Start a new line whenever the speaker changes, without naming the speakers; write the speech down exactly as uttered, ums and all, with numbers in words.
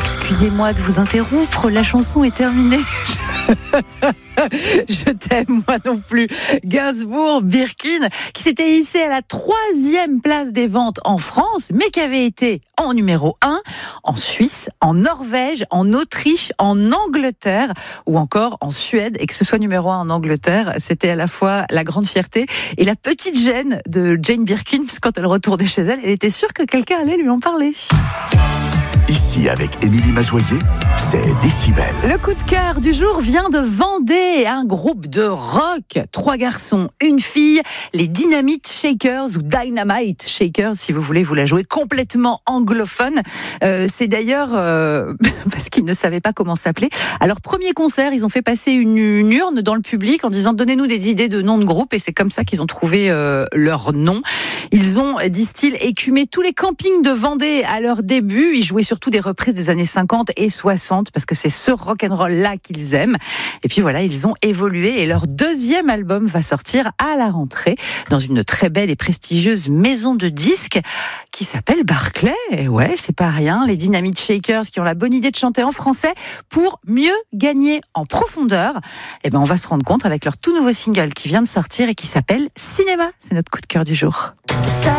Excusez-moi de vous interrompre, la chanson est terminée. Je t'aime, moi non plus. Gainsbourg, Birkin, qui s'était hissé à la troisième place des ventes en France, mais qui avait été en numéro un en Suisse, en Norvège, en Autriche, en Angleterre ou encore en Suède. Et que ce soit numéro un en Angleterre, c'était à la fois la grande fierté et la petite gêne de Jane Birkin, parce que quand elle retournait chez elle, elle était sûre que quelqu'un allait lui en parler.
Ici, avec Émilie Mazoyer, c'est Décibel.
Le coup de cœur du jour vient de Vendée, un groupe de rock. Trois garçons, une fille, les Dynamite Shakers ou Dynamite Shakers, si vous voulez vous la jouer complètement anglophone. Euh, c'est d'ailleurs euh, parce qu'ils ne savaient pas comment s'appeler. À leur premier concert, ils ont fait passer une, une urne dans le public en disant « Donnez-nous des idées de noms de groupe » et c'est comme ça qu'ils ont trouvé euh, leur nom. Ils ont, disent-ils, écumé tous les campings de Vendée à leur début. Ils jouaient surtout des reprises des années cinquante et soixante parce que c'est ce rock'n'roll-là qu'ils aiment. Et puis voilà, ils ont évolué et leur deuxième album va sortir à la rentrée dans une très belle et prestigieuse maison de disques qui s'appelle Barclay. Et ouais, c'est pas rien. Les Dynamite Shakers qui ont la bonne idée de chanter en français pour mieux gagner en profondeur. Et ben, on va se rendre compte avec leur tout nouveau single qui vient de sortir et qui s'appelle Cinéma. C'est notre coup de cœur du jour.